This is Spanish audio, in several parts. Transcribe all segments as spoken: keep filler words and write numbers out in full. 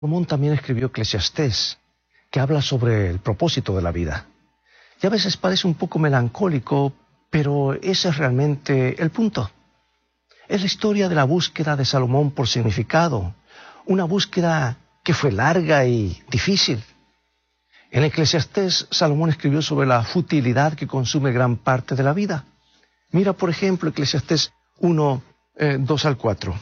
Salomón también escribió Eclesiastés, que habla sobre el propósito de la vida. Y a veces parece un poco melancólico, pero ese es realmente el punto. Es la historia de la búsqueda de Salomón por significado, una búsqueda que fue larga y difícil. En Eclesiastés, Salomón escribió sobre la futilidad que consume gran parte de la vida. Mira, por ejemplo, Eclesiastés uno, eh, dos al cuatro.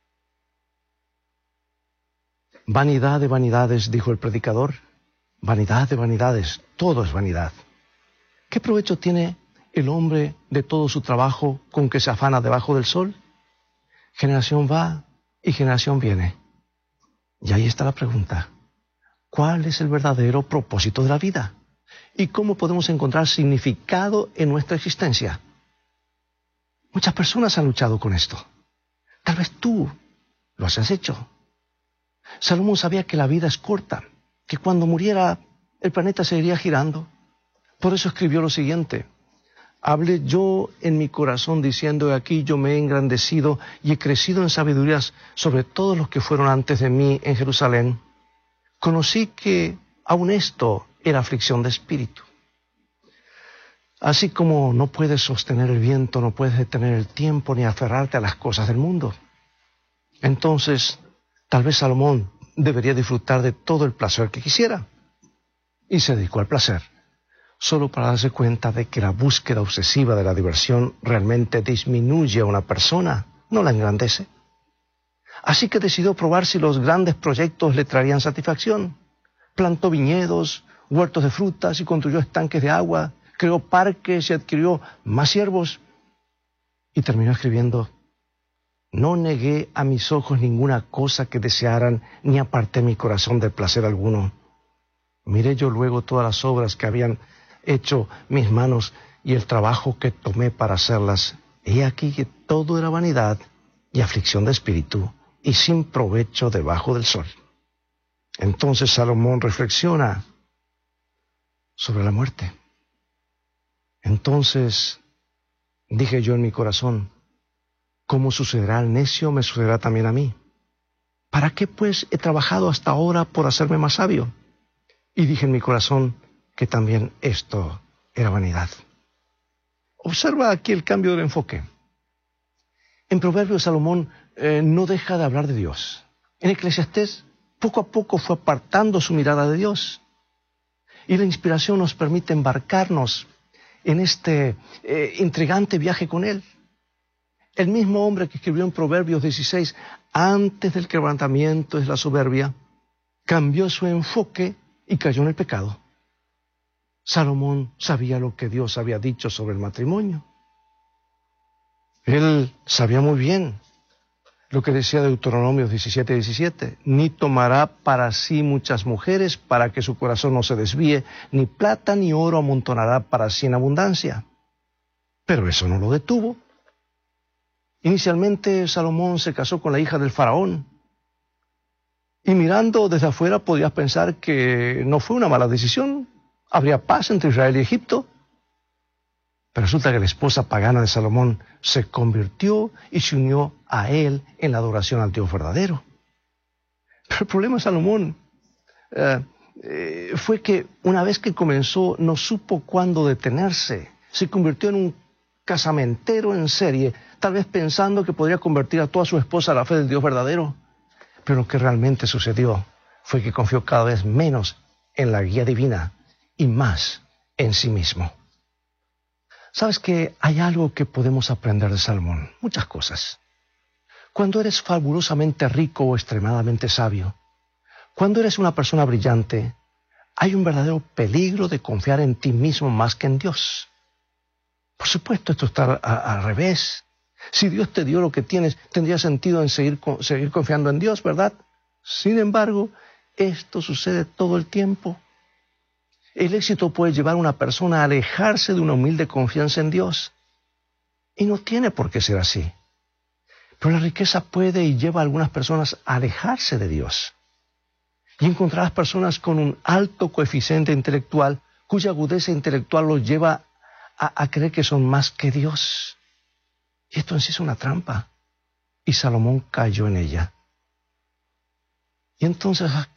Vanidad de vanidades, dijo el predicador. Vanidad de vanidades, todo es vanidad. ¿Qué provecho tiene el hombre de todo su trabajo con que se afana debajo del sol? Generación va y generación viene. Y ahí está la pregunta. ¿Cuál es el verdadero propósito de la vida? ¿Y cómo podemos encontrar significado en nuestra existencia? Muchas personas han luchado con esto. Tal vez tú lo has hecho. Salomón sabía que la vida es corta, que cuando muriera el planeta seguiría girando. Por eso escribió lo siguiente. Hablé yo en mi corazón diciendo, aquí yo me he engrandecido y he crecido en sabidurías sobre todos los que fueron antes de mí en Jerusalén. Conocí que aun esto era aflicción de espíritu. Así como no puedes sostener el viento, no puedes detener el tiempo ni aferrarte a las cosas del mundo. Entonces, tal vez Salomón debería disfrutar de todo el placer que quisiera. Y se dedicó al placer, solo para darse cuenta de que la búsqueda obsesiva de la diversión realmente disminuye a una persona, no la engrandece. Así que decidió probar si los grandes proyectos le traerían satisfacción. Plantó viñedos, huertos de frutas y construyó estanques de agua, creó parques y adquirió más siervos. Y terminó escribiendo, no negué a mis ojos ninguna cosa que desearan, ni aparté mi corazón de placer alguno. Miré yo luego todas las obras que habían hecho mis manos y el trabajo que tomé para hacerlas. He aquí que todo era vanidad y aflicción de espíritu y sin provecho debajo del sol. Entonces Salomón reflexiona sobre la muerte. Entonces dije yo en mi corazón, ¿cómo sucederá al necio, me sucederá también a mí? ¿Para qué pues he trabajado hasta ahora por hacerme más sabio? Y dije en mi corazón que también esto era vanidad. Observa aquí el cambio del enfoque. En Proverbios, Salomón eh, no deja de hablar de Dios. En Eclesiastés, poco a poco fue apartando su mirada de Dios. Y la inspiración nos permite embarcarnos en este eh, intrigante viaje con Él. El mismo hombre que escribió en Proverbios dieciséis, antes del quebrantamiento es la soberbia, cambió su enfoque y cayó en el pecado. Salomón sabía lo que Dios había dicho sobre el matrimonio. Él sabía muy bien lo que decía Deuteronomio diecisiete, diecisiete. Ni tomará para sí muchas mujeres para que su corazón no se desvíe, ni plata ni oro amontonará para sí en abundancia. Pero eso no lo detuvo. Inicialmente Salomón se casó con la hija del faraón. Y mirando desde afuera podías pensar que no fue una mala decisión. Habría paz entre Israel y Egipto. Pero resulta que la esposa pagana de Salomón se convirtió y se unió a él en la adoración al Dios verdadero. Pero el problema de Salomón eh, eh, fue que una vez que comenzó no supo cuándo detenerse. Se convirtió en un casamentero en serie, tal vez pensando que podría convertir a toda su esposa a la fe del Dios verdadero. Pero lo que realmente sucedió fue que confió cada vez menos en la guía divina y más en sí mismo. ¿Sabes que hay algo que podemos aprender de Salomón? Muchas cosas. Cuando eres fabulosamente rico o extremadamente sabio, cuando eres una persona brillante, hay un verdadero peligro de confiar en ti mismo más que en Dios. Por supuesto, esto está al revés. Si Dios te dio lo que tienes, tendría sentido en seguir, seguir confiando en Dios, ¿verdad? Sin embargo, esto sucede todo el tiempo. El éxito puede llevar a una persona a alejarse de una humilde confianza en Dios. Y no tiene por qué ser así. Pero la riqueza puede y lleva a algunas personas a alejarse de Dios. Y encontrarás personas con un alto coeficiente intelectual, cuya agudeza intelectual los lleva a, a creer que son más que Dios. Y esto en sí es una trampa. Y Salomón cayó en ella. Y entonces